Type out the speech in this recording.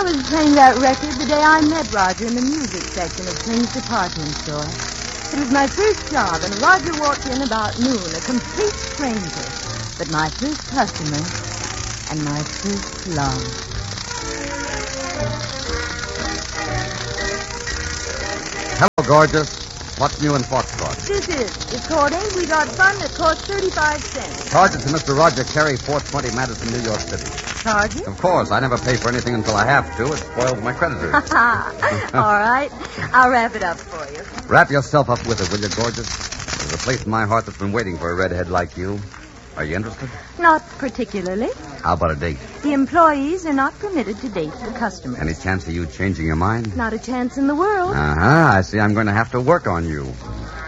was playing that record the day I met Roger in the music section of Kling's department store. It was my first job, and Roger walked in about noon, a complete stranger. But my first customer and my first love. Hello, gorgeous. What's new in Foxtrot? This is recording. We got fun that cost 35 cents. Charge it to Mr. Roger Carey, 420 Madison, New York City. Charge it? Of course. I never pay for anything until I have to. It spoils my creditors. All right. I'll wrap it up for you. Wrap yourself up with it, will you, gorgeous? There's a place in my heart that's been waiting for a redhead like you. Are you interested? Not particularly. How about a date? The employees are not permitted to date the customers. Any chance of you changing your mind? Not a chance in the world. I see I'm going to have to work on you.